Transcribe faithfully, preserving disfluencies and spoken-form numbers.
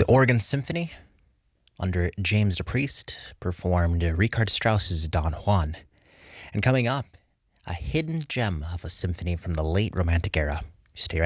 Organ Symphony under James DePriest performed Richard Strauss's Don Juan. And coming up, a hidden gem of a symphony from the late Romantic era. Stay right